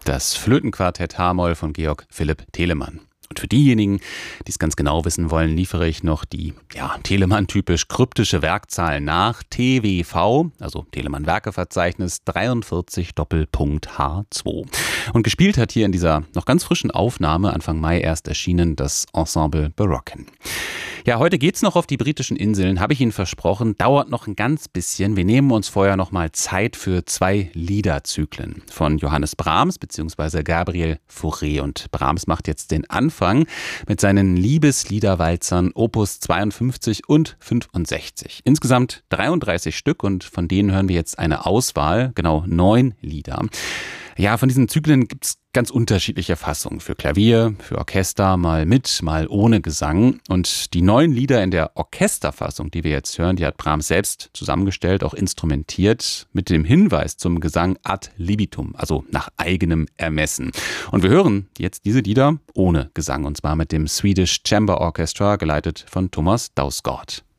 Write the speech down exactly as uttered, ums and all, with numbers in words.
Das Flötenquartett H-Moll von Georg Philipp Telemann. Und für diejenigen, die es ganz genau wissen wollen, liefere ich noch die ja, Telemann-typisch kryptische Werkzahl nach. T W V, also Telemann-Werkeverzeichnis dreiundvierzig Doppelpunkt H zwei. Und gespielt hat hier in dieser noch ganz frischen Aufnahme, Anfang Mai erst erschienen, das Ensemble Barocken. Ja, heute geht's noch auf die britischen Inseln, habe ich Ihnen versprochen. Dauert noch ein ganz bisschen. Wir nehmen uns vorher noch mal Zeit für zwei Liederzyklen von Johannes Brahms bzw. Gabriel Fauré. Und Brahms macht jetzt den Anfang mit seinen Liebesliederwalzern Opus zweiundfünfzig und fünfundsechzig. Insgesamt dreiunddreißig Stück und von denen hören wir jetzt eine Auswahl, genau neun Lieder. Ja, von diesen Zyklen gibt's ganz unterschiedliche Fassungen. Für Klavier, für Orchester, mal mit, mal ohne Gesang. Und die neuen Lieder in der Orchesterfassung, die wir jetzt hören, die hat Brahms selbst zusammengestellt, auch instrumentiert, mit dem Hinweis zum Gesang ad libitum, also nach eigenem Ermessen. Und wir hören jetzt diese Lieder ohne Gesang, und zwar mit dem Swedish Chamber Orchestra, geleitet von Thomas Dausgaard.